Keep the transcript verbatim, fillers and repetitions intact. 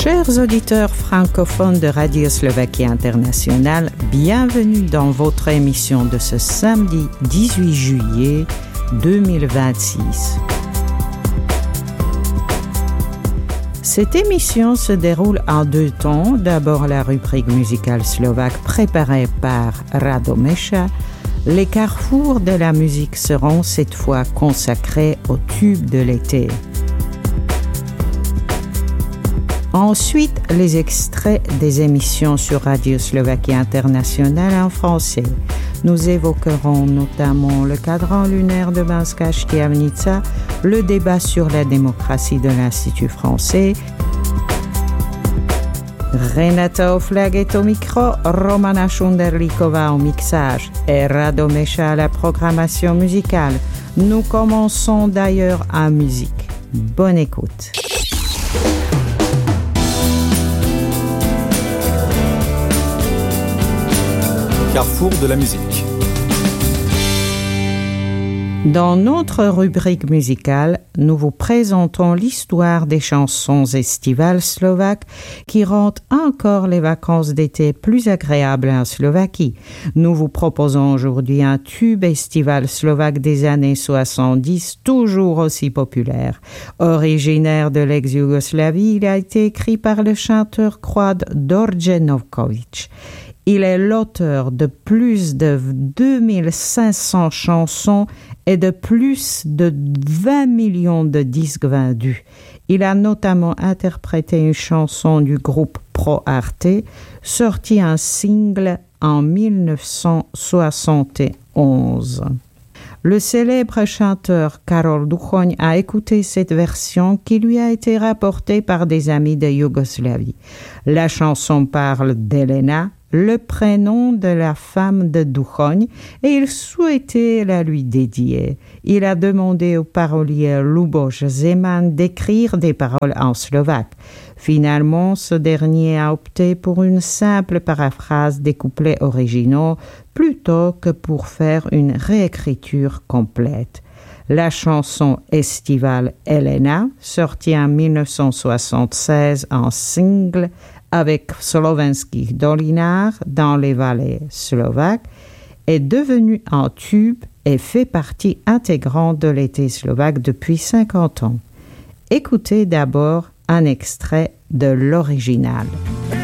Chers auditeurs francophones de Radio Slovaquie Internationale, bienvenue dans votre émission de ce samedi dix-huit juillet deux mille vingt-six. Cette émission se déroule en deux temps. D'abord la rubrique musicale slovaque préparée par Radomeša. Les carrefours de la musique seront cette fois consacrés aux tubes de l'été. Ensuite, les extraits des émissions sur Radio Slovaquie Internationale en français. Nous évoquerons notamment le cadran lunaire de Banská Štiavnica, le débat sur la démocratie de l'Institut français. Renata Oflag est au micro, Romana Šunderlíková au mixage et Radomeša à la programmation musicale. Nous commençons d'ailleurs en musique. Bonne écoute. Carrefour de la musique. Dans notre rubrique musicale, nous vous présentons l'histoire des chansons estivales slovaques qui rendent encore les vacances d'été plus agréables en Slovaquie. Nous vous proposons aujourd'hui un tube estival slovaque des années soixante-dix, toujours aussi populaire. Originaire de l'ex-Yougoslavie, il a été écrit par le chanteur croate Đorđe Novković. Il est l'auteur de plus de deux mille cinq cents chansons et de plus de vingt millions de disques vendus. Il a notamment interprété une chanson du groupe Pro Arte, sortie en single en dix-neuf cent soixante et onze. Le célèbre chanteur Karol Duchoň a écouté cette version qui lui a été rapportée par des amis de Yougoslavie. La chanson parle d'Elena, le prénom de la femme de Duchoň, et il souhaitait la lui dédier. Il a demandé au parolier Luboš Zeman d'écrire des paroles en slovaque. Finalement, ce dernier a opté pour une simple paraphrase des couplets originaux plutôt que pour faire une réécriture complète. La chanson estivale Elena, sortie en dix-neuf cent soixante-seize en single avec Slovenských dolinách dans les vallées slovaques, est devenue un tube et fait partie intégrante de l'été slovaque depuis cinquante ans. Écoutez d'abord un extrait de l'original.